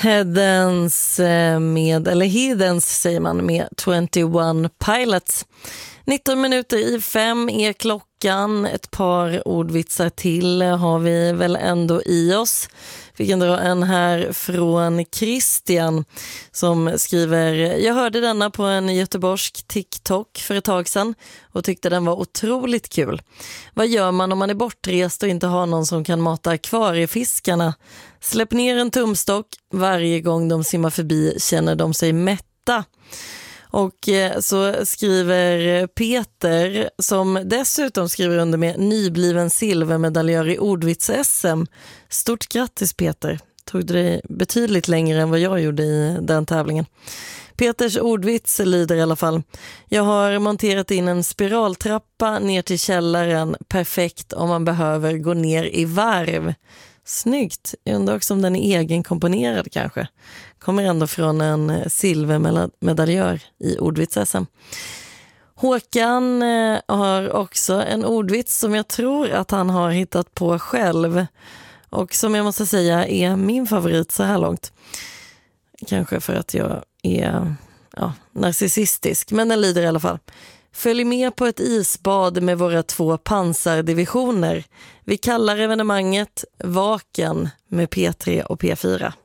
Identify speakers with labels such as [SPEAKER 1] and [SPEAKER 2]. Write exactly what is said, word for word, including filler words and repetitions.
[SPEAKER 1] Hedens med, eller Hedens säger man, med tjugoett Pilots. nitton minuter i fem är klockan. Ett par ordvitsar till har vi väl ändå i oss. Vi kan dra en här från Christian som skriver: jag hörde denna på en göteborgsk TikTok för ett tag sedan och tyckte den var otroligt kul. Vad gör man om man är bortrest och inte har någon som kan mata akvariefiskarna? Släpp ner en tumstock. Varje gång de simmar förbi känner de sig mätta. Och så skriver Peter, som dessutom skriver under med nybliven silvermedaljör i ordvits-S M. Stort grattis Peter, tog det betydligt längre än vad jag gjorde i den tävlingen. Peters ordvits lyder i alla fall: jag har monterat in en spiraltrappa ner till källaren, perfekt om man behöver gå ner i varv. Snyggt, jag undrar också om den är egenkomponerad kanske. Kommer ändå från en silvermedaljör i ordvits-S M. Håkan eh, har också en ordvits som jag tror att han har hittat på själv. Och som jag måste säga är min favorit så här långt. Kanske för att jag är ja, narcissistisk, men den lyder i alla fall: följ med på ett isbad med våra två pansardivisioner. Vi kallar evenemanget Vaken med P tre och P fyra.